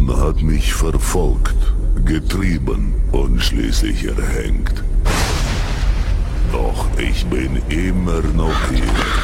Man hat mich verfolgt, getrieben und schließlich erhängt. Doch ich bin immer noch hier.